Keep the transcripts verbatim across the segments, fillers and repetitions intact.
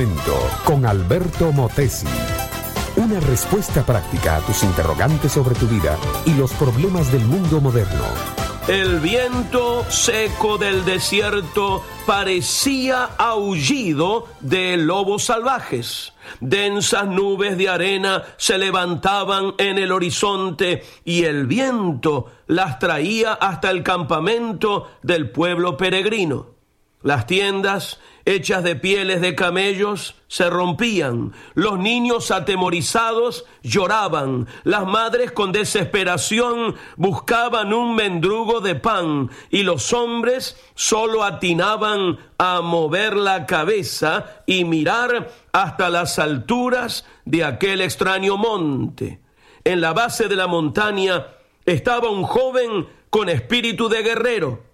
momento con Alberto Motesi. Una respuesta práctica a tus interrogantes sobre tu vida y los problemas del mundo moderno. El viento seco del desierto parecía aullido de lobos salvajes. Densas nubes de arena se levantaban en el horizonte y el viento las traía hasta el campamento del pueblo peregrino. Las tiendas, hechas de pieles de camellos, se rompían. Los niños atemorizados lloraban. Las madres con desesperación buscaban un mendrugo de pan y los hombres solo atinaban a mover la cabeza y mirar hasta las alturas de aquel extraño monte. En la base de la montaña estaba un joven con espíritu de guerrero.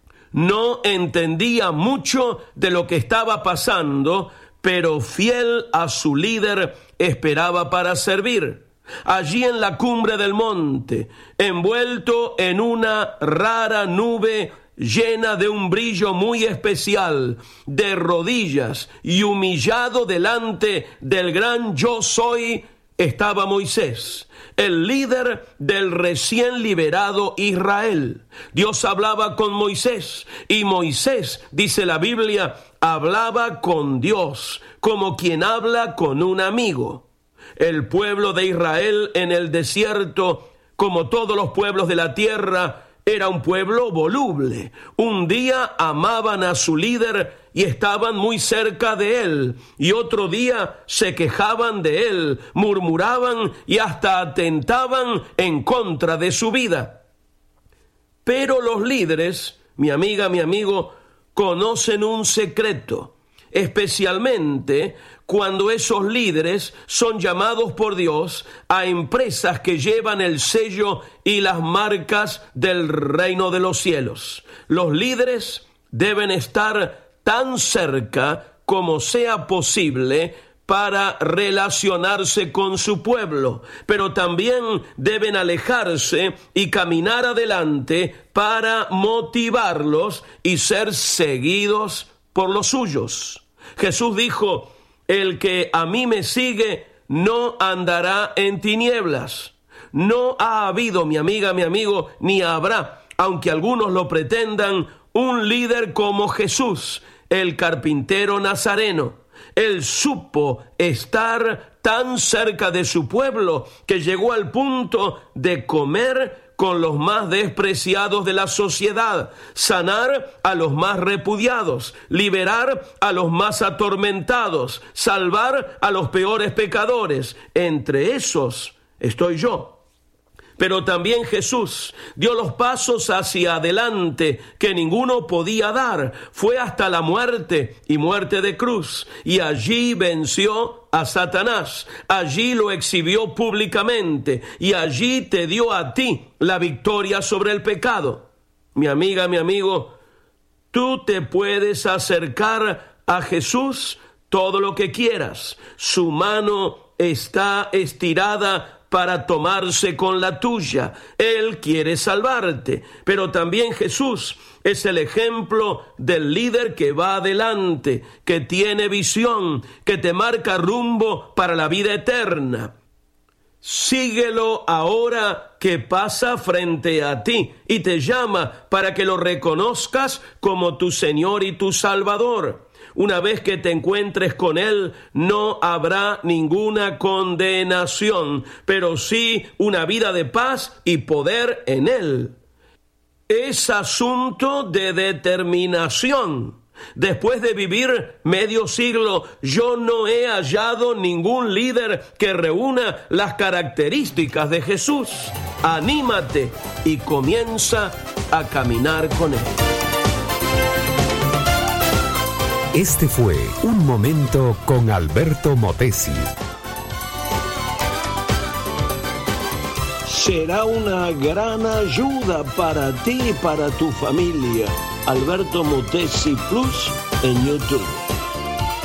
No entendía mucho de lo que estaba pasando, pero fiel a su líder esperaba para servir. Allí en la cumbre del monte, envuelto en una rara nube llena de un brillo muy especial, de rodillas y humillado delante del gran yo soy, estaba Moisés, el líder del recién liberado Israel. Dios hablaba con Moisés y Moisés, dice la Biblia, hablaba con Dios como quien habla con un amigo. El pueblo de Israel en el desierto, como todos los pueblos de la tierra, era un pueblo voluble. Un día amaban a su líder y estaban muy cerca de él, y otro día se quejaban de él, murmuraban y hasta atentaban en contra de su vida. Pero los líderes, mi amiga, mi amigo, conocen un secreto, especialmente cuando esos líderes son llamados por Dios a empresas que llevan el sello y las marcas del reino de los cielos. Los líderes deben estar tan cerca como sea posible para relacionarse con su pueblo, pero también deben alejarse y caminar adelante para motivarlos y ser seguidos por los suyos. Jesús dijo: el que a mí me sigue no andará en tinieblas. No ha habido, mi amiga, mi amigo, ni habrá, aunque algunos lo pretendan, un líder como Jesús, el carpintero nazareno. Él supo estar tan cerca de su pueblo que llegó al punto de comer con los más despreciados de la sociedad, sanar a los más repudiados, liberar a los más atormentados, salvar a los peores pecadores. Entre esos estoy yo. Pero también Jesús dio los pasos hacia adelante que ninguno podía dar. Fue hasta la muerte y muerte de cruz. Y allí venció a Satanás. Allí lo exhibió públicamente. Y allí te dio a ti la victoria sobre el pecado. Mi amiga, mi amigo, tú te puedes acercar a Jesús todo lo que quieras. Su mano está estirada para tomarse con la tuya. Él quiere salvarte, pero también Jesús es el ejemplo del líder que va adelante, que tiene visión, que te marca rumbo para la vida eterna. Síguelo ahora que pasa frente a ti y te llama para que lo reconozcas como tu Señor y tu Salvador. Una vez que te encuentres con Él, no habrá ninguna condenación, pero sí una vida de paz y poder en Él. Es asunto de determinación. Después de vivir medio siglo, yo no he hallado ningún líder que reúna las características de Jesús. Anímate y comienza a caminar con Él. Este fue Un Momento con Alberto Motesi. Será una gran ayuda para ti y para tu familia. Alberto Motesi Plus en YouTube.